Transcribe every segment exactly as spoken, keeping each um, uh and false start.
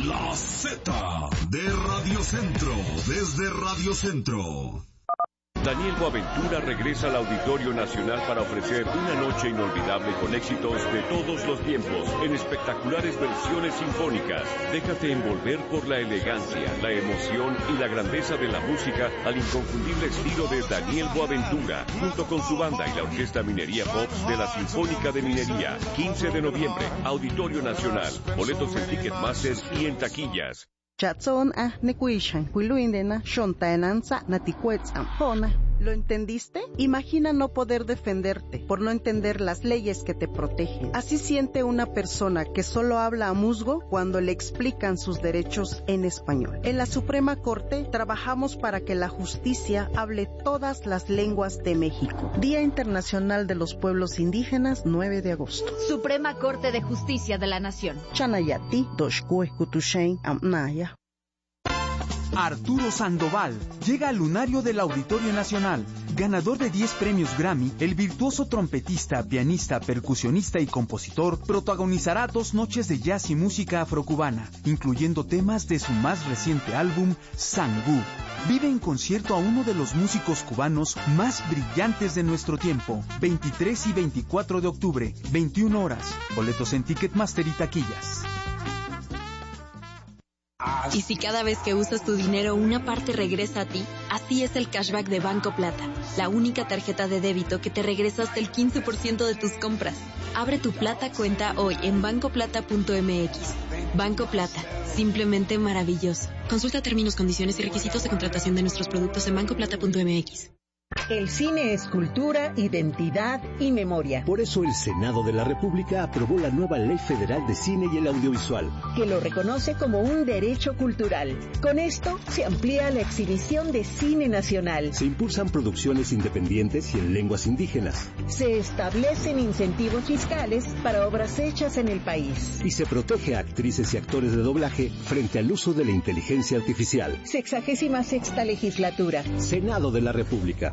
La Z de Radio Centro, desde Radio Centro. Daniel Boaventura regresa al Auditorio Nacional para ofrecer una noche inolvidable con éxitos de todos los tiempos, en espectaculares versiones sinfónicas. Déjate envolver por la elegancia, la emoción y la grandeza de la música al inconfundible estilo de Daniel Boaventura, junto con su banda y la Orquesta Minería Pops de la Sinfónica de Minería. quince de noviembre, Auditorio Nacional. Boletos en Ticketmaster y en taquillas. Chatson ah nekuishan huiluindena shontaenanza naticuetzam. ¿Lo entendiste? Imagina no poder defenderte por no entender las leyes que te protegen. Así siente una persona que solo habla a musgo cuando le explican sus derechos en español. En la Suprema Corte trabajamos para que la justicia hable todas las lenguas de México. Día Internacional de los Pueblos Indígenas, nueve de agosto. Suprema Corte de Justicia de la Nación. Chanayati, Doshkuekutushain, Amnaya. Arturo Sandoval llega al lunario del Auditorio Nacional. Ganador de diez premios Grammy, el virtuoso trompetista, pianista, percusionista y compositor protagonizará dos noches de jazz y música afrocubana, incluyendo temas de su más reciente álbum, Sangú. Vive en concierto a uno de los músicos cubanos más brillantes de nuestro tiempo. veintitrés y veinticuatro de octubre, veintiuna horas. Boletos en Ticketmaster y taquillas. Y si cada vez que usas tu dinero una parte regresa a ti, así es el cashback de Banco Plata, la única tarjeta de débito que te regresa hasta el quince por ciento de tus compras. Abre tu Plata cuenta hoy en banco plata punto m x. Banco Plata, simplemente maravilloso. Consulta términos, condiciones y requisitos de contratación de nuestros productos en banco plata punto m x. El cine es cultura, identidad y memoria. Por eso el Senado de la República aprobó la nueva Ley Federal de Cine y el Audiovisual, que lo reconoce como un derecho cultural. Con esto se amplía la exhibición de cine nacional. Se impulsan producciones independientes y en lenguas indígenas. Se establecen incentivos fiscales para obras hechas en el país. Y se protege a actrices y actores de doblaje frente al uso de la inteligencia artificial. Sexagésima sexta legislatura. Senado de la República.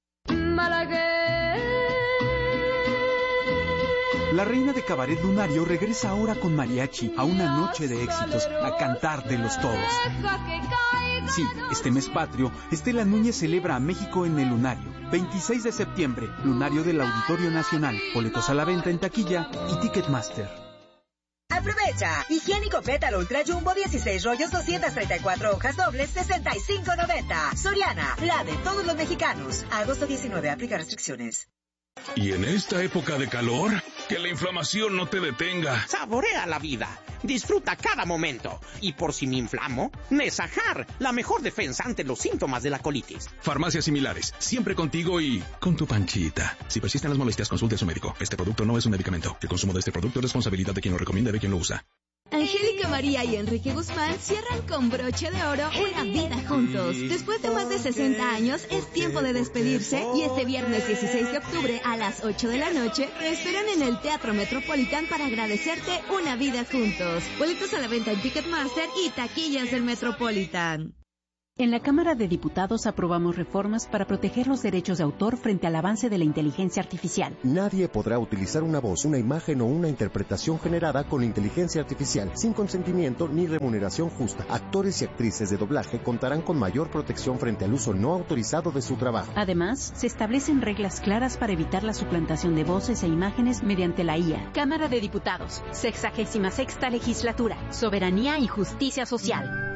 La reina de cabaret lunario regresa ahora con mariachi a una noche de éxitos, a cantar de los todos. Sí, este mes patrio, Estela Núñez celebra a México en el lunario. veintiséis de septiembre, lunario del Auditorio Nacional. Boletos a la venta en taquilla y Ticketmaster. Aprovecha. Higiénico Pétalo Ultra Jumbo dieciséis rollos, doscientas treinta y cuatro hojas dobles, sesenta y cinco noventa. Soriana, la de todos los mexicanos. Agosto diecinueve, aplica restricciones. Y en esta época de calor, que la inflamación no te detenga. Saborea la vida, disfruta cada momento. Y por si me inflamo, Nesajar, la mejor defensa ante los síntomas de la colitis. Farmacias similares, siempre contigo y con tu panchita. Si persisten las molestias, consulte a su médico. Este producto no es un medicamento. El consumo de este producto es responsabilidad de quien lo recomienda y de quien lo usa. Angélica María y Enrique Guzmán cierran con broche de oro una vida juntos. Después de más de sesenta años, es tiempo de despedirse y este viernes dieciséis de octubre a las ocho de la noche te esperan en el Teatro Metropolitan para agradecerte una vida juntos. Boletos a la venta en Ticketmaster y taquillas del Metropolitan. En la Cámara de Diputados aprobamos reformas para proteger los derechos de autor frente al avance de la inteligencia artificial. Nadie podrá utilizar una voz, una imagen o una interpretación generada con inteligencia artificial sin consentimiento ni remuneración justa. Actores y actrices de doblaje contarán con mayor protección frente al uso no autorizado de su trabajo. Además, se establecen reglas claras para evitar la suplantación de voces e imágenes mediante la I A. Cámara de Diputados, sexagésima sexta legislatura, soberanía y justicia social.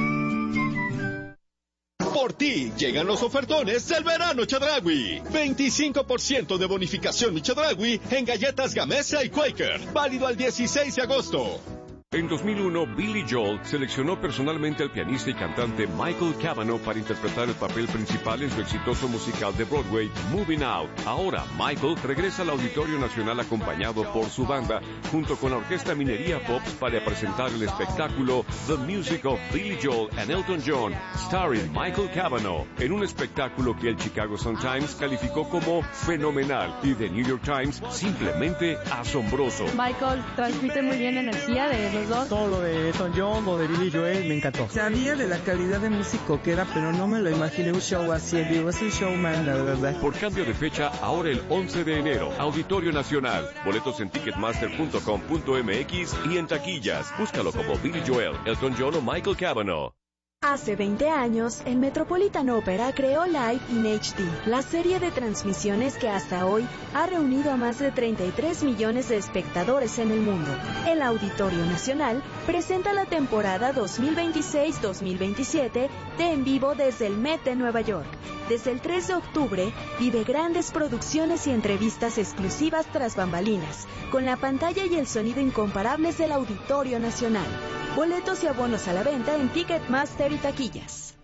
Por ti llegan los ofertones del verano Chedraui. veinticinco por ciento de bonificación Chedraui en galletas Gamesa y Quaker. Válido al dieciséis de agosto. En dos mil uno, Billy Joel seleccionó personalmente al pianista y cantante Michael Cavanaugh para interpretar el papel principal en su exitoso musical de Broadway, Moving Out. Ahora, Michael regresa al Auditorio Nacional acompañado por su banda, junto con la Orquesta Minería Pops, para presentar el espectáculo The Music of Billy Joel and Elton John, starring Michael Cavanaugh, en un espectáculo que el Chicago Sun-Times calificó como fenomenal y The New York Times simplemente asombroso. Michael transmite muy bien energía de los dos. Todo lo de Elton John, lo de Billy Joel, me encantó. Sabía de la calidad de músico que era, pero no me lo imaginé un show así en vivo. Es un showman, la verdad. Por cambio de fecha, ahora el once de enero, Auditorio Nacional. Boletos en ticketmaster punto com punto m x y en taquillas. Búscalo como Billy Joel, Elton John o Michael Cavanaugh. Hace veinte años, el Metropolitan Opera creó Live in H D, la serie de transmisiones que hasta hoy ha reunido a más de treinta y tres millones de espectadores en el mundo. El Auditorio Nacional presenta la temporada dos mil veintiséis dos mil veintisiete de En Vivo desde el Met de Nueva York. Desde el tres de octubre, vive grandes producciones y entrevistas exclusivas tras bambalinas, con la pantalla y el sonido incomparables del Auditorio Nacional. Boletos y abonos a la venta en Ticketmaster y taquillas.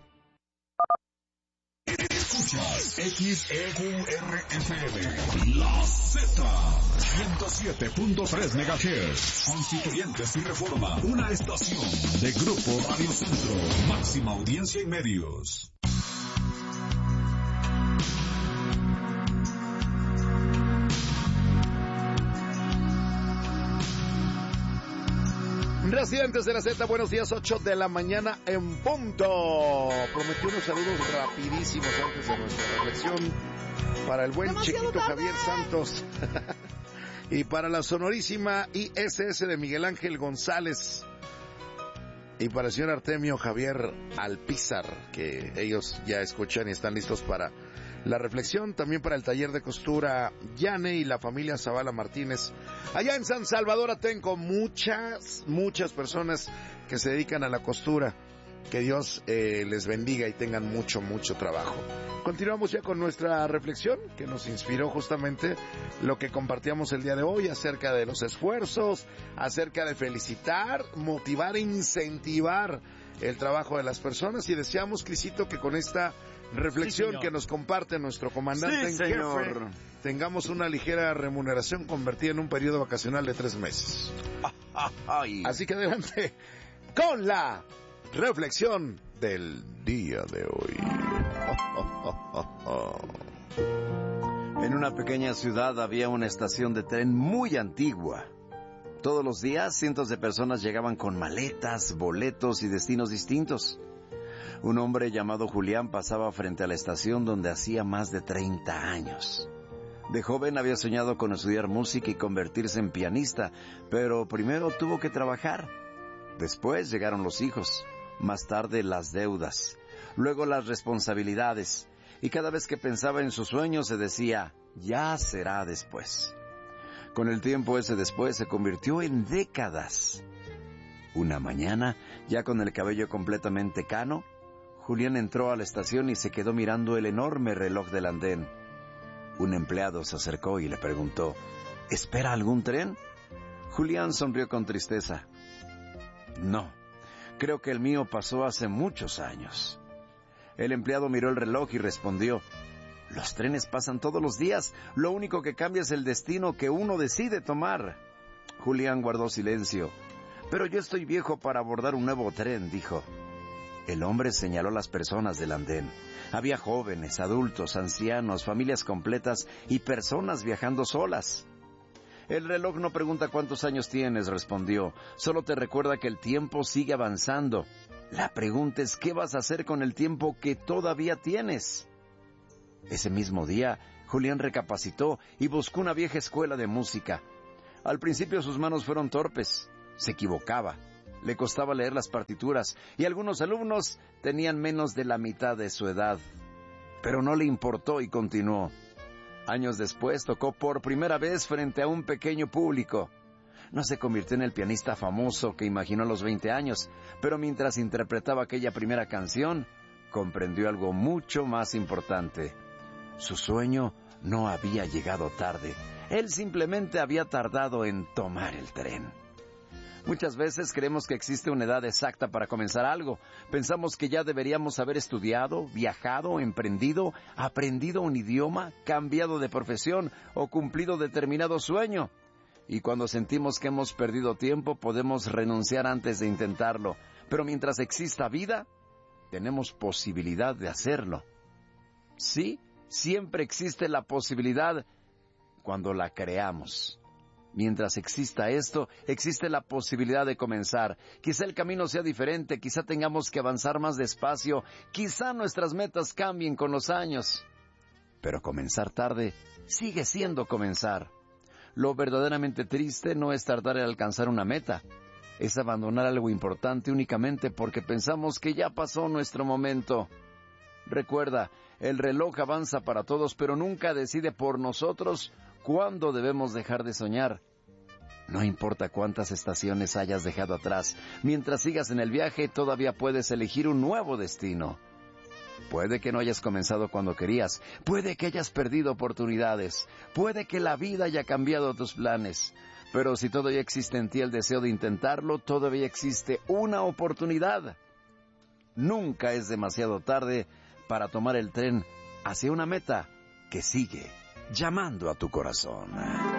Escuchas X E Q R F M, La Z, ciento siete punto tres megahertz, Constituyentes y Reforma, una estación de Grupo Radio Centro, máxima audiencia en medios. Residentes de la Z, buenos días, ocho de la mañana en punto. Prometí unos saludos rapidísimos antes de nuestra reflexión para el buen Demasiado chiquito tarde. Javier Santos y para la sonorísima I S S de Miguel Ángel González y para el señor Artemio Javier Alpizar, que ellos ya escuchan y están listos para la reflexión. También para el taller de costura Yane y la familia Zavala Martínez allá en San Salvador Atenco. Muchas, muchas personas que se dedican a la costura. Que Dios eh, les bendiga y tengan mucho, mucho trabajo. Continuamos ya con nuestra reflexión que nos inspiró justamente lo que compartíamos el día de hoy acerca de los esfuerzos, acerca de felicitar, motivar e incentivar el trabajo de las personas. Y deseamos, Crisito, que con esta reflexión sí, que nos comparte nuestro comandante sí, en jefe, tengamos una ligera remuneración convertida en un periodo vacacional de tres meses. Así que adelante con la reflexión del día de hoy. En una pequeña ciudad había una estación de tren muy antigua. Todos los días cientos de personas llegaban con maletas, boletos y destinos distintos. Un hombre llamado Julián pasaba frente a la estación donde hacía más de treinta años. De joven había soñado con estudiar música y convertirse en pianista, pero primero tuvo que trabajar. Después llegaron los hijos, más tarde las deudas, luego las responsabilidades, y cada vez que pensaba en su sueño se decía, ya será después. Con el tiempo ese después se convirtió en décadas. Una mañana, ya con el cabello completamente cano, Julián entró a la estación y se quedó mirando el enorme reloj del andén. Un empleado se acercó y le preguntó, ¿espera algún tren? Julián sonrió con tristeza. No, creo que el mío pasó hace muchos años. El empleado miró el reloj y respondió, los trenes pasan todos los días, lo único que cambia es el destino que uno decide tomar. Julián guardó silencio. Pero yo estoy viejo para abordar un nuevo tren, dijo. El hombre señaló las personas del andén. Había jóvenes, adultos, ancianos, familias completas y personas viajando solas. El reloj no pregunta cuántos años tienes, respondió. Solo te recuerda que el tiempo sigue avanzando. La pregunta es ¿qué vas a hacer con el tiempo que todavía tienes? Ese mismo día, Julián recapacitó y buscó una vieja escuela de música. Al principio sus manos fueron torpes. Se equivocaba. Le costaba leer las partituras y algunos alumnos tenían menos de la mitad de su edad. Pero no le importó y continuó. Años después tocó por primera vez frente a un pequeño público. No se convirtió en el pianista famoso que imaginó a los veinte años, pero mientras interpretaba aquella primera canción, comprendió algo mucho más importante. Su sueño no había llegado tarde. Él simplemente había tardado en tomar el tren. Muchas veces creemos que existe una edad exacta para comenzar algo. Pensamos que ya deberíamos haber estudiado, viajado, emprendido, aprendido un idioma, cambiado de profesión o cumplido determinado sueño. Y cuando sentimos que hemos perdido tiempo, podemos renunciar antes de intentarlo. Pero mientras exista vida, tenemos posibilidad de hacerlo. Sí, siempre existe la posibilidad cuando la creamos. Mientras exista esto, existe la posibilidad de comenzar. Quizá el camino sea diferente, quizá tengamos que avanzar más despacio, quizá nuestras metas cambien con los años. Pero comenzar tarde sigue siendo comenzar. Lo verdaderamente triste no es tardar en alcanzar una meta, es abandonar algo importante únicamente porque pensamos que ya pasó nuestro momento. Recuerda, el reloj avanza para todos, pero nunca decide por nosotros cuándo debemos dejar de soñar. No importa cuántas estaciones hayas dejado atrás, mientras sigas en el viaje todavía puedes elegir un nuevo destino. Puede que no hayas comenzado cuando querías, puede que hayas perdido oportunidades, puede que la vida haya cambiado tus planes, pero si todavía existe en ti el deseo de intentarlo, todavía existe una oportunidad. Nunca es demasiado tarde para tomar el tren hacia una meta que sigue llamando a tu corazón.